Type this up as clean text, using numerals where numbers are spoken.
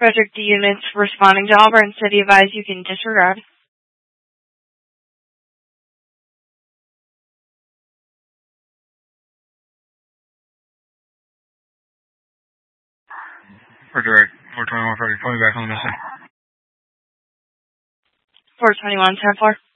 Frederick D units responding to Auburn City advise you can disregard. Frederick, 421 Frederick, call me back on this. 421, 10-4.